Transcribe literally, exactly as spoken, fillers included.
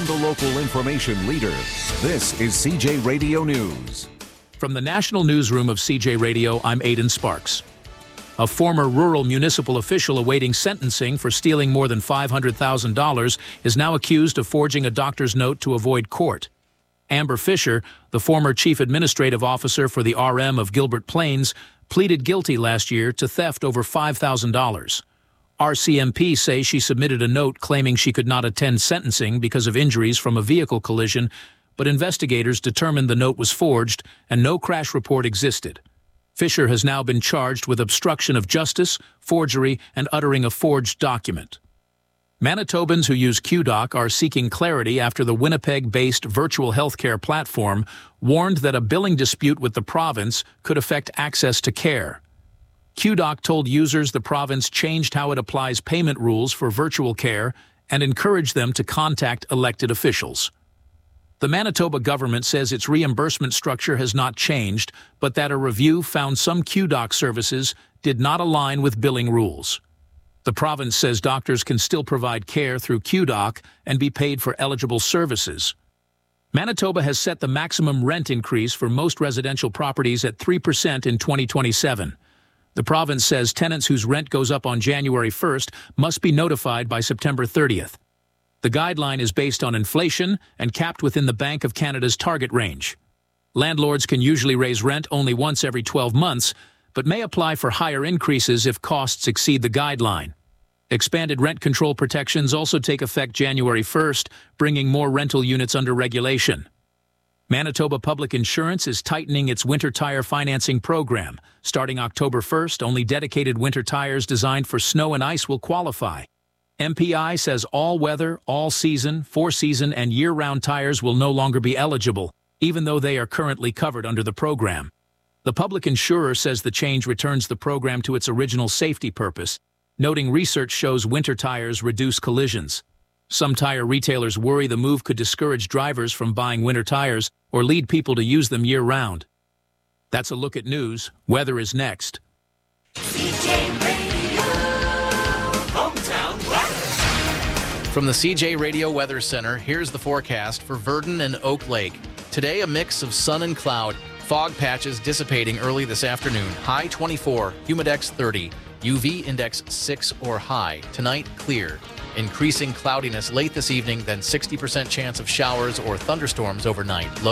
and the local information leader. This is C J Radio News. From the National Newsroom of C J Radio, I'm Aidan Sparks. A former rural municipal official awaiting sentencing for stealing more than five hundred thousand dollars is now accused of forging a doctor's note to avoid court. Amber Fisher, the former chief administrative officer for the R M of Gilbert Plains, pleaded guilty last year to theft over five thousand dollars. R C M P say she submitted a note claiming she could not attend sentencing because of injuries from a vehicle collision, but investigators determined the note was forged and no crash report existed. Fisher has now been charged with obstruction of justice, forgery, and uttering a forged document. Manitobans who use QDoc are seeking clarity after the Winnipeg-based virtual healthcare platform warned that a billing dispute with the province could affect access to care. QDoc told users the province changed how it applies payment rules for virtual care and encouraged them to contact elected officials. The Manitoba government says its reimbursement structure has not changed, but that a review found some QDoc services did not align with billing rules. The province says doctors can still provide care through QDoc and be paid for eligible services. Manitoba has set the maximum rent increase for most residential properties at three percent in twenty twenty-seven. The province says tenants whose rent goes up on January first must be notified by September thirtieth. The guideline is based on inflation and capped within the Bank of Canada's target range. Landlords can usually raise rent only once every twelve months, but may apply for higher increases if costs exceed the guideline. Expanded rent control protections also take effect January first, bringing more rental units under regulation. Manitoba Public Insurance is tightening its winter tire financing program. Starting October first, only dedicated winter tires designed for snow and ice will qualify. M P I says all weather, all season, four-season, and year-round tires will no longer be eligible, even though they are currently covered under the program. The public insurer says the change returns the program to its original safety purpose, noting research shows winter tires reduce collisions. Some tire retailers worry the move could discourage drivers from buying winter tires or lead people to use them year-round. That's a look at news. Weather is next. C J Radio, hometown weather. From the C J Radio Weather Center, here's the forecast for Virden and Oak Lake. Today, a mix of sun and cloud. Fog patches dissipating early this afternoon. High twenty-four, humidex thirty, U V index six or high. Tonight, clear. Increasing cloudiness late this evening, then sixty percent chance of showers or thunderstorms overnight. Low